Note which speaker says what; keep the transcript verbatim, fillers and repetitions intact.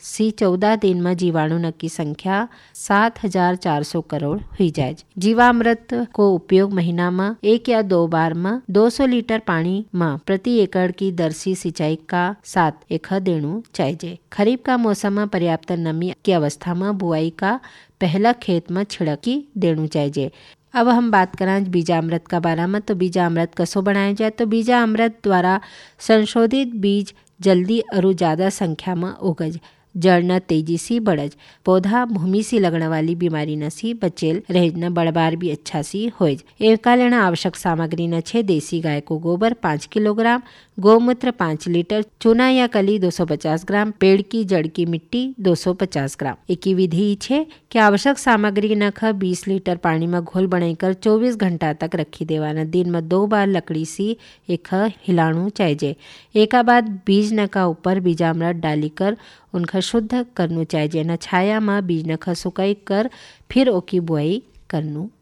Speaker 1: सी चौदह दिन में जीवाणु न की संख्या सात हजार चार सौ करोड़ हुई जाए। जीवामृत को उपयोग महीना में एक या दो बार में दो सौ लीटर पानी में प्रति एकड़ की दर से सिंचाई का साथ एक देणु चाहिए। खरीफ का मौसम में पर्याप्त नमी की अवस्था में बुआई का पहला खेत में छिड़की देणु चाहिए। अब हम बात करें बीजामृत का बारे में, तो बीजामृत कसो बनाया जाए। तो बीजामृत द्वारा संशोधित बीज जल्दी और ज़्यादा संख्या में उगज, जड़ न तेजी से बढ़ज, पौधा भूमि से लगने वाली बीमारी न सी बचेल रहे न बढ़बार भी अच्छा सी होज। एवका लेना आवश्यक सामग्री न छे देसी गाय को गोबर पाँच किलोग्राम, गोमूत्र पाँच लीटर, चूना या कली दो सौ पचास ग्राम, पेड़ की जड़ की मिट्टी दो सौ पचास ग्राम। एक विधि छे कि आवश्यक सामग्री न ख बीस लीटर पानी में घोल बनाकर चौबीस घंटा तक रखी देवाना। दिन में दो बार लकड़ी से एक हिलाणु चाहिए। एका बाद बीज न का ऊपर बीजामृत डालीकर उनका शुद्ध करनु चाहिए। न छाया में बीज न ख सुकाई कर फिर ओकी बुआई करनु